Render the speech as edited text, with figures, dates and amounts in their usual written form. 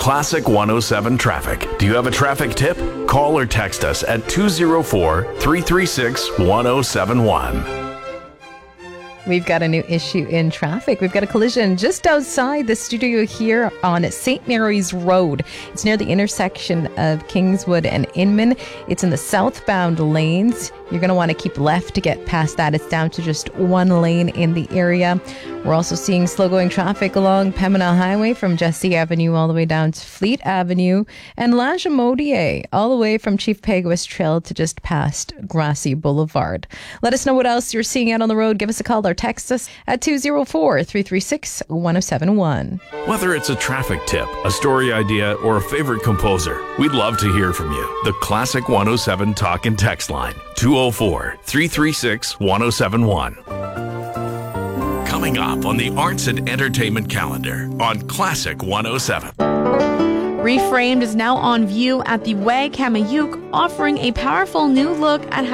Classic 107 Traffic. Do you have a traffic tip? Call or text us at 204-336-1071. We've got a new issue in traffic. We've got a collision just outside the studio here on St. Mary's Road. It's near the intersection of Kingswood and Inman. It's in the southbound lanes. You're going to want to keep left to get past that. It's down to just one lane in the area. We're also seeing slow-going traffic along Pembina Highway from Jesse Avenue all the way down to Fleet Avenue and Lagimodier all the way from Chief Peguis Trail to just past Grassy Boulevard. Let us know what else you're seeing out on the road. Give us a call or text us at 204-336-1071. Whether it's a traffic tip, a story idea, or a favorite composer, we'd love to hear from you. The Classic 107 Talk and Text line, 204-336-1071. Coming up on the arts and entertainment calendar on Classic 107. Reframed is now on view at the Way Kamayuk, offering a powerful new look at how